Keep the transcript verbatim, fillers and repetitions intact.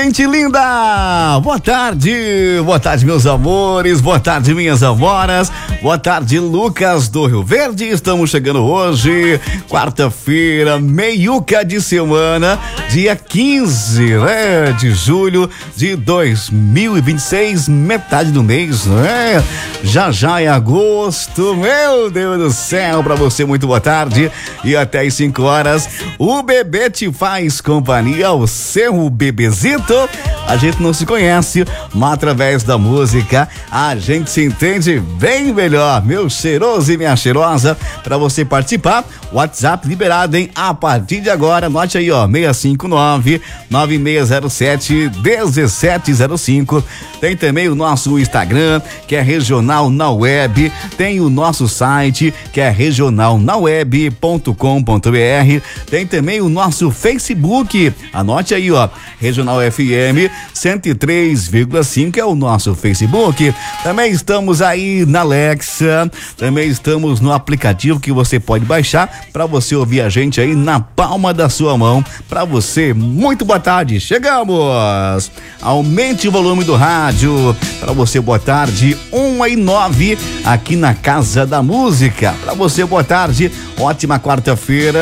Gente linda, boa tarde, boa tarde meus amores, boa tarde minhas amoras, boa tarde Lucas do Rio Verde. Estamos chegando hoje, quarta-feira, meiuca de semana, dia quinze, né, de julho de dois mil e vinte e seis, metade do mês, né? Já já é agosto, meu Deus do céu, pra você muito boa tarde e até às cinco horas o bebê te faz companhia, o seu bebezito. A gente não se conhece, mas através da música a gente se entende bem melhor, meu cheiroso e minha cheirosa. Pra você participar, WhatsApp liberado, hein? A partir de agora, anote aí, ó, seis cinco nove, nove seis zero sete, um sete zero cinco. Tem também o nosso Instagram, que é Regional na Web. Tem o nosso site, que é regional na web ponto com ponto br. Tem também o nosso Facebook. Anote aí, ó, Regional F M cento e três vírgula cinco é o nosso Facebook. Também estamos aí na Alexa. Também estamos no aplicativo que você pode baixar para você ouvir a gente aí na palma da sua mão. Para você, muito boa tarde. Chegamos. Aumente o volume do rádio. Para você, boa tarde. um e nove aqui na Casa da Música. Para você, boa tarde. Ótima quarta-feira.